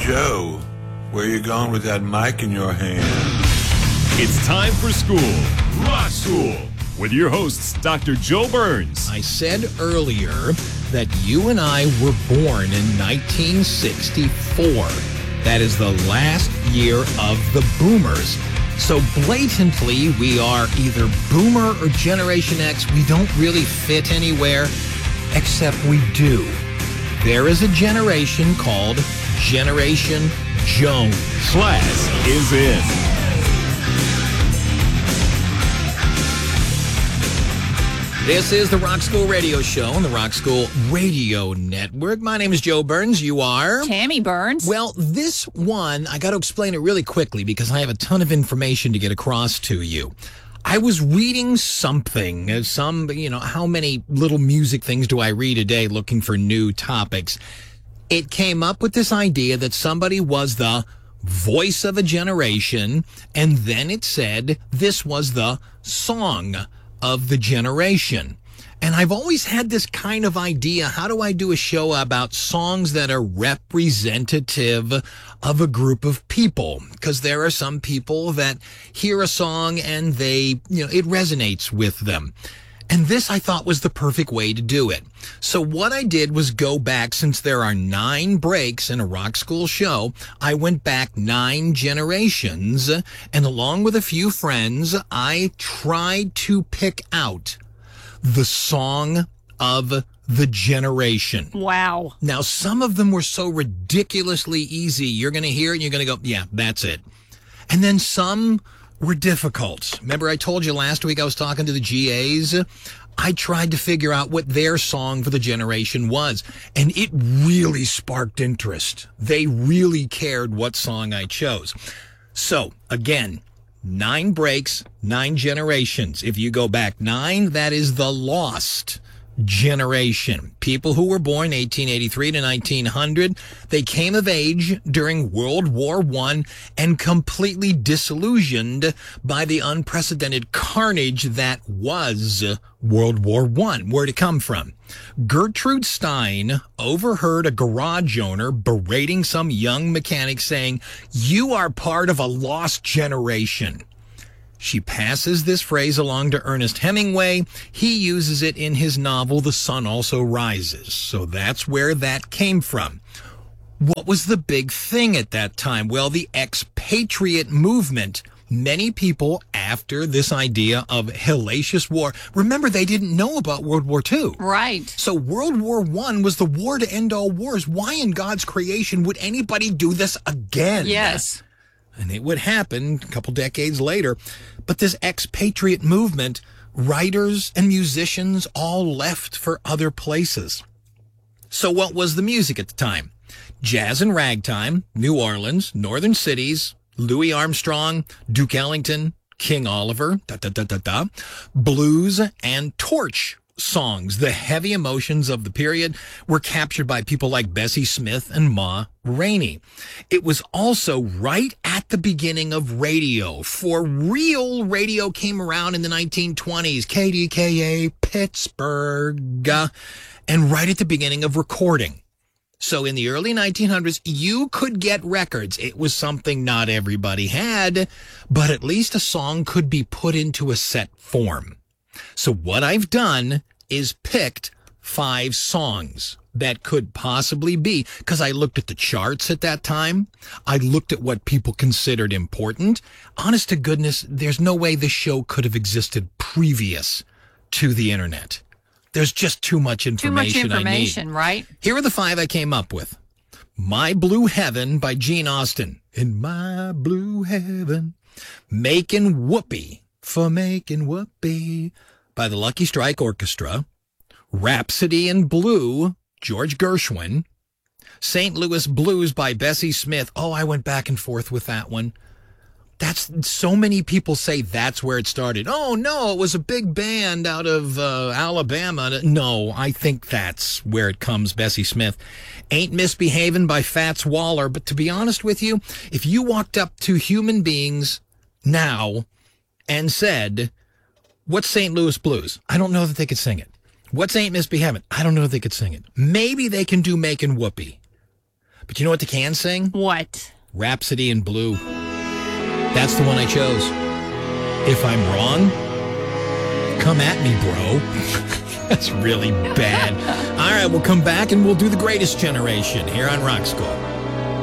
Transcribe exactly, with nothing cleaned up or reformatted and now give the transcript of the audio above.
Joe, where you going with that mic in your hand? It's time for school. Rock School. With your hosts, Doctor Joe Burns. I said earlier that you and I were born in nineteen sixty-four. That is the last year of the boomers. So blatantly, we are either boomer or Generation X. We don't really fit anywhere, except we do. There is a generation called Generation Jones. Class is in. This is the Rock School Radio Show on the Rock School Radio Network. My name is Joe Burns. You are? Tammy Burns. Well, this one, I got to explain it really quickly because I have a ton of information to get across to you. I was reading something, some, you know, how many little music things do I read a day looking for new topics? It came up with this idea that somebody was the voice of a generation, and then it said this was the song of the generation. And I've always had this kind of idea, how do I do a show about songs that are representative of a group of people? Because there are some people that hear a song and they, you know, it resonates with them. And this I thought was the perfect way to do it. So what I did was go back, since there are nine breaks in a Rock School show, I went back nine generations, and along with a few friends, I tried to pick out the song of the generation. Wow. Now, some of them were so ridiculously easy, you're going to hear it and you're going to go, yeah, that's it. And then some were difficult. Remember I told you last week I was talking to the G As? I tried to figure out what their song for the generation was, and it really sparked interest. They really cared what song I chose. So, again, nine breaks, nine generations. If you go back nine, that is the lost generation. People who were born eighteen eighty-three to nineteen hundred. They came of age during World War One and completely disillusioned by the unprecedented carnage that was World War One. Where'd it come from? Gertrude Stein overheard a garage owner berating some young mechanic saying, "You are part of a lost generation." She passes this phrase along to Ernest Hemingway. He uses it in his novel, The Sun Also Rises. So that's where that came from. What was the big thing at that time? Well, the expatriate movement. Many people, after this idea of hellacious war, remember they didn't know about World War Two. Right. So World War One was the war to end all wars. Why in God's creation would anybody do this again? Yes. And it would happen a couple decades later. But this expatriate movement, writers and musicians all left for other places. So what was the music at the time? Jazz and ragtime, New Orleans, northern cities, Louis Armstrong, Duke Ellington, King Oliver, da da da da da, blues and torch songs. The heavy emotions of the period were captured by people like Bessie Smith and Ma Rainey. It was also right at the beginning of radio. For real, radio came around in the nineteen twenties, K D K A, Pittsburgh, uh, and right at the beginning of recording. So in the early nineteen hundreds, you could get records. It was something not everybody had, but at least a song could be put into a set form. So what I've done is picked five songs that could possibly be, because I looked at the charts at that time. I looked at what people considered important. Honest to goodness, there's no way this show could have existed previous to the internet. There's just too much information. Too much information, I need. Right? Here are the five I came up with. My Blue Heaven by Gene Austin. In my blue heaven. Makin' Whoopee for Making Whoopee by the Lucky Strike Orchestra. Rhapsody in Blue, George Gershwin. Saint Louis Blues by Bessie Smith. Oh, I went back and forth with that one. That's so many people say that's where it started. Oh, no, it was a big band out of uh, Alabama. No, I think that's where it comes, Bessie Smith. Ain't Misbehavin' by Fats Waller. But to be honest with you, if you walked up to human beings now and said, what's Saint Louis Blues? I don't know that they could sing it. What's Ain't Misbehavin'? I don't know if they could sing it. Maybe they can do Makin' Whoopee. But you know what they can sing? What? Rhapsody in Blue. That's the one I chose. If I'm wrong, come at me, bro. That's really bad. All right, we'll come back and we'll do The Greatest Generation here on Rock School.